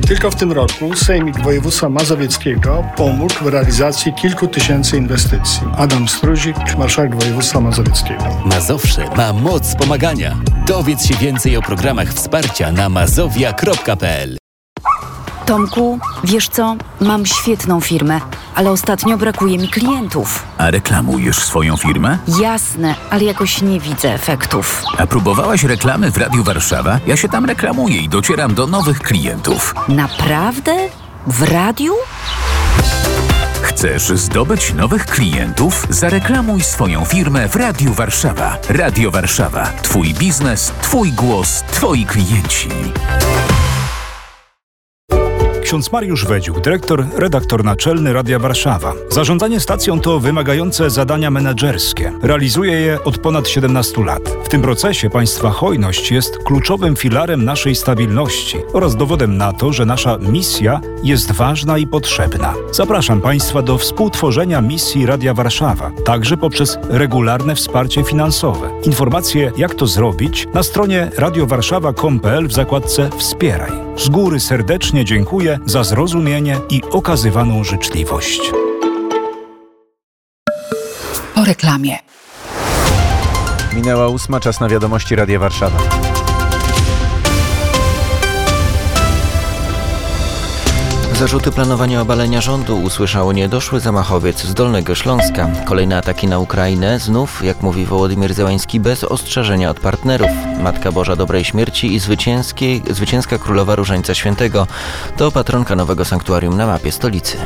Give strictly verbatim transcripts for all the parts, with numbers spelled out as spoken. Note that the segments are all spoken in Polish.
Tylko w tym roku Sejmik Województwa Mazowieckiego pomógł w realizacji kilku tysięcy inwestycji. Adam Struzik, marszałek województwa mazowieckiego. Mazowsze ma moc pomagania. Dowiedz się więcej o programach wsparcia na mazowia kropka p l. Tomku, wiesz co? Mam świetną firmę, ale ostatnio brakuje mi klientów. A reklamujesz swoją firmę? Jasne, ale jakoś nie widzę efektów. A próbowałaś reklamy w Radiu Warszawa? Ja się tam reklamuję i docieram do nowych klientów. Naprawdę? W radiu? Chcesz zdobyć nowych klientów? Zareklamuj swoją firmę w Radiu Warszawa. Radio Warszawa. Twój biznes, twój głos, twoi klienci. Ksiądz Mariusz Wedziuk, dyrektor, redaktor naczelny Radia Warszawa. Zarządzanie stacją to wymagające zadania menedżerskie. Realizuje je od ponad siedemnastu lat. W tym procesie państwa hojność jest kluczowym filarem naszej stabilności oraz dowodem na to, że nasza misja jest ważna i potrzebna. Zapraszam państwa do współtworzenia misji Radia Warszawa, także poprzez regularne wsparcie finansowe. Informacje, jak to zrobić, na stronie radiowarszawa kropka com kropka p l w zakładce Wspieraj. Z góry serdecznie dziękuję za zrozumienie i okazywaną życzliwość. Po reklamie. Minęła ósma, czas na wiadomości Radia Warszawa. Zarzuty planowania obalenia rządu usłyszał niedoszły zamachowiec z Dolnego Śląska. Kolejne ataki na Ukrainę, znów, jak mówi Wołodymyr Zełański, bez ostrzeżenia od partnerów. Matka Boża Dobrej Śmierci i zwycięskiej, zwycięska Królowa Różańca Świętego to patronka nowego sanktuarium na mapie stolicy.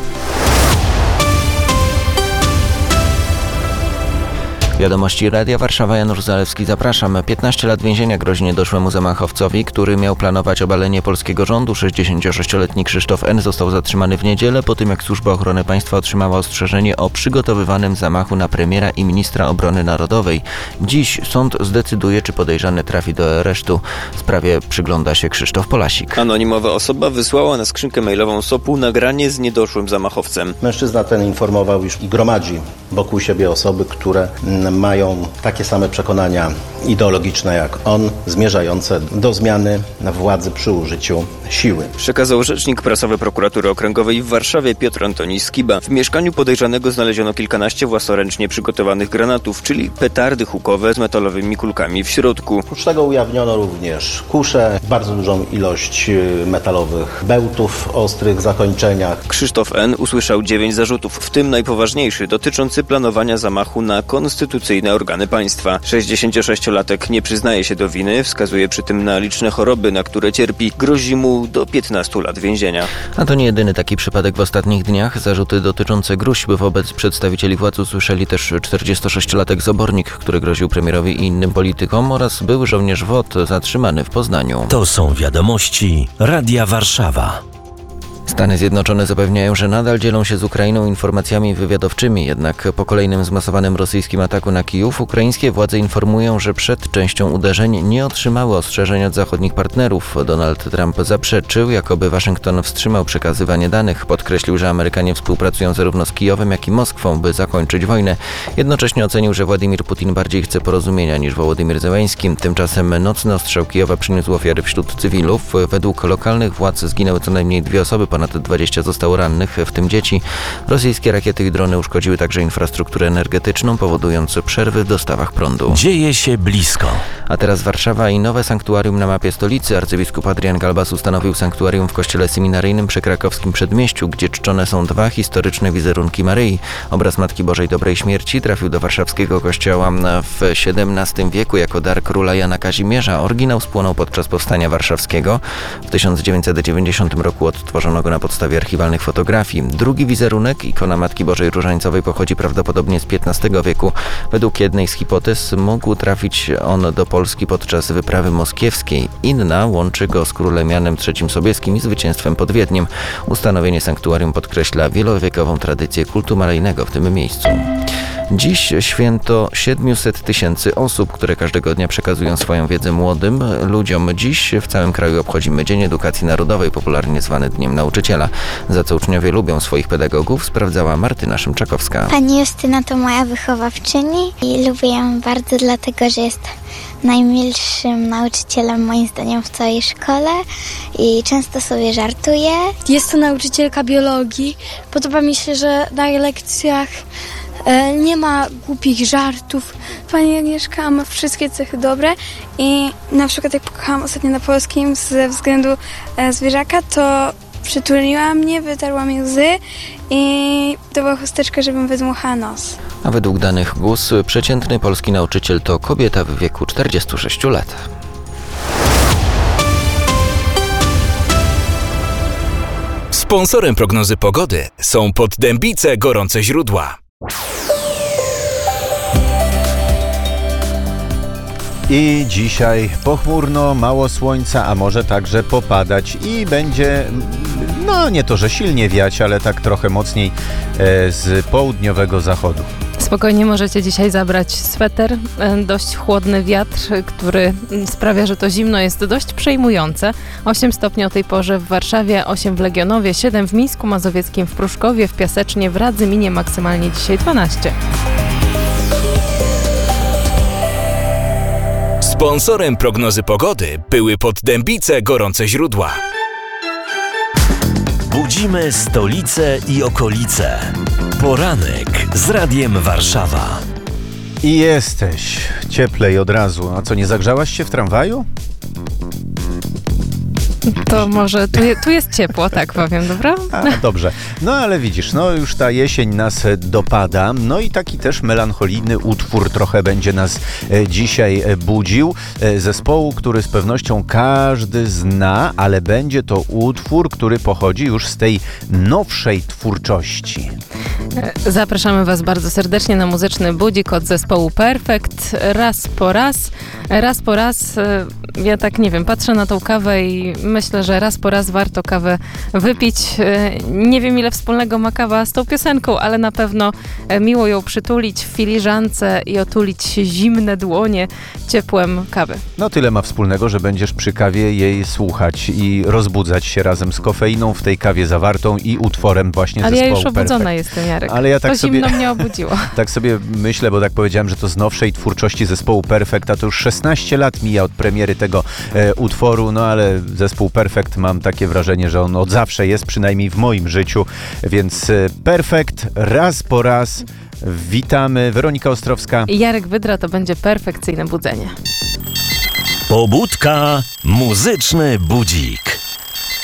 Wiadomości Radia Warszawa, Janusz Zalewski, zapraszam. piętnaście lat więzienia grozi niedoszłemu zamachowcowi, który miał planować obalenie polskiego rządu. sześćdziesięciosześcioletni Krzysztof N. został zatrzymany w niedzielę po tym, jak Służba Ochrony Państwa otrzymała ostrzeżenie o przygotowywanym zamachu na premiera i ministra obrony narodowej. Dziś sąd zdecyduje, czy podejrzany trafi do aresztu. Sprawie przygląda się Krzysztof Polasik. Anonimowa osoba wysłała na skrzynkę mailową S O P u nagranie z niedoszłym zamachowcem. Mężczyzna ten informował, iż i gromadzi wokół siebie osoby, które mają takie same przekonania ideologiczne jak on, zmierzające do zmiany władzy przy użyciu siły. Przekazał rzecznik prasowy Prokuratury Okręgowej w Warszawie Piotr Antoni Skiba. W mieszkaniu podejrzanego znaleziono kilkanaście własnoręcznie przygotowanych granatów, czyli petardy hukowe z metalowymi kulkami w środku. Oprócz tego ujawniono również kusze, bardzo dużą ilość metalowych bełtów o ostrych zakończeniach. Krzysztof N. usłyszał dziewięć zarzutów, w tym najpoważniejszy, dotyczący planowania zamachu na konstytucyjne organy państwa. sześćdziesięciosześciolatek nie przyznaje się do winy, wskazuje przy tym na liczne choroby, na które cierpi. Grozi mu do piętnastu lat więzienia. A to nie jedyny taki przypadek w ostatnich dniach. Zarzuty dotyczące gróźb wobec przedstawicieli władz usłyszeli też czterdziestosześciolatek z Obornik, który groził premierowi i innym politykom, oraz były żołnierz W O T zatrzymany w Poznaniu. To są wiadomości Radia Warszawa. Stany Zjednoczone zapewniają, że nadal dzielą się z Ukrainą informacjami wywiadowczymi, jednak po kolejnym zmasowanym rosyjskim ataku na Kijów ukraińskie władze informują, że przed częścią uderzeń nie otrzymały ostrzeżeń od zachodnich partnerów. Donald Trump zaprzeczył, jakoby Waszyngton wstrzymał przekazywanie danych. Podkreślił, że Amerykanie współpracują zarówno z Kijowem, jak i Moskwą, by zakończyć wojnę. Jednocześnie ocenił, że Władimir Putin bardziej chce porozumienia niż Wołodymyr Zełański. Tymczasem nocny ostrzał Kijowa przyniósł ofiary wśród cywilów. Według lokalnych władz zginęły co najmniej dwie osoby, ponad dwadzieścia zostało rannych, w tym dzieci. Rosyjskie rakiety i drony uszkodziły także infrastrukturę energetyczną, powodując przerwy w dostawach prądu. Dzieje się blisko. A teraz Warszawa i nowe sanktuarium na mapie stolicy. Arcybiskup Adrian Galbas ustanowił sanktuarium w kościele seminaryjnym przy krakowskim Przedmieściu, gdzie czczone są dwa historyczne wizerunki Maryi. Obraz Matki Bożej Dobrej Śmierci trafił do warszawskiego kościoła w siedemnastym wieku jako dar króla Jana Kazimierza. Oryginał spłonął podczas powstania warszawskiego. W tysiąc dziewięćset dziewięćdziesiątym roku odtworzono go na podstawie archiwalnych fotografii. Drugi wizerunek, ikona Matki Bożej Różańcowej, pochodzi prawdopodobnie z piętnastego wieku. Według jednej z hipotez mógł trafić on do Polski podczas wyprawy moskiewskiej. Inna łączy go z królem Janem trzecim Sobieskim i zwycięstwem pod Wiedniem. Ustanowienie sanktuarium podkreśla wielowiekową tradycję kultu maryjnego w tym miejscu. Dziś święto siedemset tysięcy osób, które każdego dnia przekazują swoją wiedzę młodym ludziom. Dziś w całym kraju obchodzimy Dzień Edukacji Narodowej, popularnie zwany Dniem Nauczyciela. Za co uczniowie lubią swoich pedagogów, sprawdzała Martyna Szymczakowska. Pani Justyna to moja wychowawczyni i lubię ją bardzo dlatego, że jest najmilszym nauczycielem moim zdaniem w całej szkole i często sobie żartuje. Jest to nauczycielka biologii. Podoba mi się, że na jej lekcjach e, nie ma głupich żartów. Pani Agnieszka ma wszystkie cechy dobre i na przykład jak pojechałam ostatnio na polskim ze względu e, zwierzaka, to przytuliła mnie, wytarła mi łzy i dała chusteczkę, żebym wydmuchała nos. A według danych G U S przeciętny polski nauczyciel to kobieta w wieku czterdziestu sześciu lat. Sponsorem prognozy pogody są Poddębice Gorące Źródła. I dzisiaj pochmurno, mało słońca, a może także popadać i będzie, no nie to, że silnie wiać, ale tak trochę mocniej e, z południowego zachodu. Spokojnie możecie dzisiaj zabrać sweter, dość chłodny wiatr, który sprawia, że to zimno jest dość przejmujące. osiem stopni o tej porze w Warszawie, osiem w Legionowie, siedem w Mińsku Mazowieckim, w Pruszkowie, w Piasecznie, w Radzyminie, maksymalnie dzisiaj dwanaście. Sponsorem prognozy pogody były Poddębice Gorące Źródła. Budzimy stolicę i okolice. Poranek z Radiem Warszawa. I jesteś cieplej od razu. A co, nie zagrzałaś się w tramwaju? To może tu, je, tu jest ciepło, tak powiem, dobra? A, dobrze. No ale widzisz, no już ta jesień nas dopada, no i taki też melancholijny utwór trochę będzie nas e, dzisiaj budził. E, zespołu, który z pewnością każdy zna, ale będzie to utwór, który pochodzi już z tej nowszej twórczości. Zapraszamy Was bardzo serdecznie na muzyczny budzik od zespołu Perfekt. Raz po raz, raz po raz, ja tak nie wiem, patrzę na tą kawę i myślę, że raz po raz warto kawę wypić. Nie wiem, ile wspólnego ma kawa z tą piosenką, ale na pewno miło ją przytulić w filiżance i otulić zimne dłonie ciepłem kawy. No tyle ma wspólnego, że będziesz przy kawie jej słuchać i rozbudzać się razem z kofeiną w tej kawie zawartą i utworem właśnie ale zespołu ja już obudzona Perfect. jestem, Jarek. Ale ja tak to sobie, zimno mnie obudziło. Tak sobie myślę, bo tak powiedziałem, że to z nowszej twórczości zespołu Perfect, a to już szesnaście lat mija od premiery tego e, utworu, no ale zespół Perfect, mam takie wrażenie, że on od zawsze jest, przynajmniej w moim życiu, więc e, Perfect, raz po raz witamy. Weronika Ostrowska i Jarek Wydra, to będzie perfekcyjne budzenie. Pobudka, muzyczny budzik.